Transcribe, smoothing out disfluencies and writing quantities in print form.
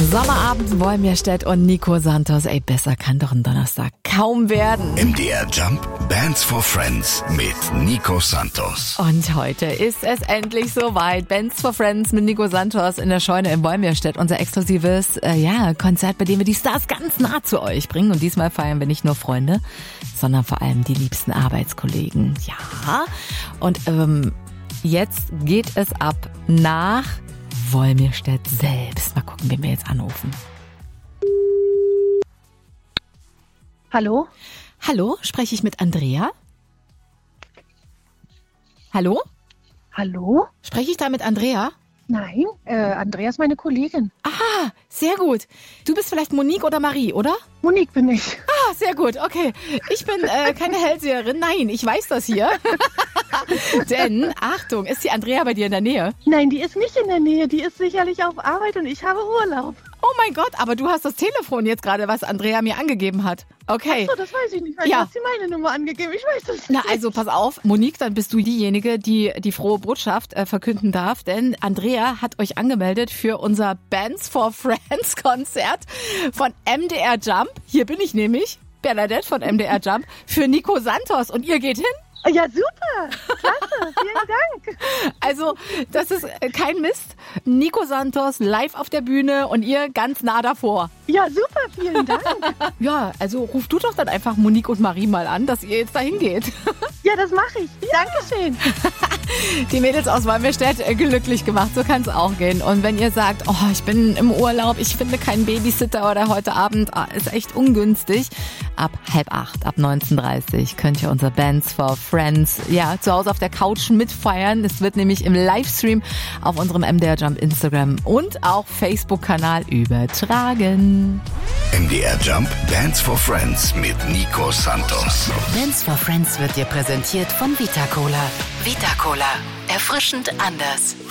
Sommerabend, Wolmirstedt und Nico Santos. Ey, besser kann doch ein Donnerstag kaum werden. MDR Jump, Bands for Friends mit Nico Santos. Und heute ist es endlich soweit. Bands for Friends mit Nico Santos in der Scheune in Wolmirstedt. Unser exklusives Konzert, bei dem wir die Stars ganz nah zu euch bringen. Und diesmal feiern wir nicht nur Freunde, sondern vor allem die liebsten Arbeitskollegen. Ja, und jetzt geht es ab nach Wolmirstedt selbst. Mal gucken, wen wir jetzt anrufen. Hallo? Hallo, spreche ich mit Andrea? Hallo? Hallo? Spreche ich da mit Andrea? Nein, Andrea ist meine Kollegin. Ah, sehr gut. Du bist vielleicht Monique oder Marie, oder? Monique bin ich. Ah, sehr gut, okay. Ich bin keine Hellseherin. Nein, ich weiß das hier. Denn, Achtung, ist die Andrea bei dir in der Nähe? Nein, die ist nicht in der Nähe. Die ist sicherlich auf Arbeit und ich habe Urlaub. Oh mein Gott, aber du hast das Telefon jetzt gerade, was Andrea mir angegeben hat. Okay. Ach so, das weiß ich nicht, weil Ja. du hast sie meine Nummer angegeben. Ich weiß das nicht. Na, also pass auf, Monique, dann bist du diejenige, die die frohe Botschaft verkünden darf, denn Andrea hat euch angemeldet für unser Bands for Friends Konzert von MDR Jump. Hier bin ich nämlich, Bernadette von MDR Jump, für Nico Santos und ihr geht hin? Ja, super. Klasse. Vielen Dank. Also, das ist kein Mist. Nico Santos live auf der Bühne und ihr ganz nah davor. Ja, super. Vielen Dank. Ja, also ruf du doch dann einfach Monique und Marie mal an, dass ihr jetzt dahin geht. Ja, das mache ich. Dankeschön. Die Mädels aus Wolmirstedt glücklich gemacht, so kann es auch gehen. Und wenn ihr sagt, oh, ich bin im Urlaub, ich finde keinen Babysitter oder heute Abend, ist echt ungünstig. Ab 7:30, ab 19:30 könnt ihr unser Bands for Friends zu Hause auf der Couch mitfeiern. Es wird nämlich im Livestream auf unserem MDR Jump Instagram und auch Facebook-Kanal übertragen. MDR Jump, Bands for Friends mit Nico Santos. Bands for Friends wird dir präsentiert von Vita Cola. Vita Cola. Erfrischend anders.